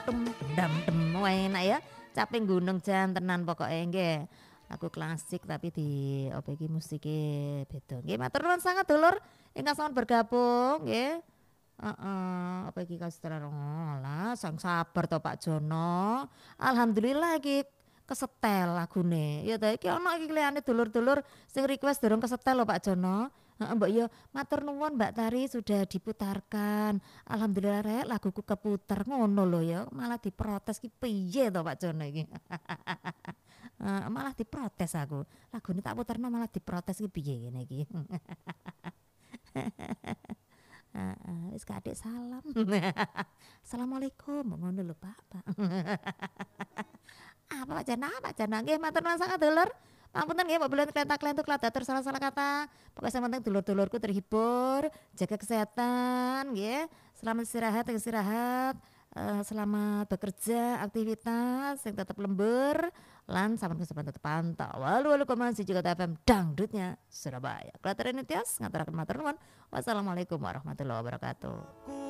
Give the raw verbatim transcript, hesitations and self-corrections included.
tum dam dem wae enak ya. Caping gunung jan tenan pokoke nggih. Lagu klasik tapi di apa iki musike beda. Nggih matur nuwun sanget dulur ingkang sampun bergabung nggih. Heeh, apa iki kasetran lah sang sabar to Pak Jono. Alhamdulillah iki kesetel lagune. Ya ta iki ana iki liyane dulur-dulur sing request durung kesetel lho Pak Jono. Heeh, Mbak yo matur nuwun Mbak Tari sudah diputarkan. Alhamdulillah rek laguku keputer ngono lho ya. Malah diprotes ki piye to Pak Jono iki. Heeh, malah diprotes aku. Lagune tak puterno malah diprotes ki piye ngene iki. Heeh, wis Kak Adik salam. Assalamualaikum ngono lho Pak, Pak. Apa Pak Jana, Pak Jana nggih matur nuwun sanget dulur. Pangapunten nggih apabila klenta-klentuk datur salah-salah kata. Pokoknya yang penting dulur-dulurku terhibur, jaga kesehatan nggih. Selamat istirahat, istirahat. Uh, selamat bekerja, aktivitas yang tetap lembur lan sampun kesepan tetep pantau walu walu koma juga F M dangdutnya Surabaya. Kula Tari Nityas ngaturaken matur nuwun. Wassalamualaikum warahmatullahi wabarakatuh.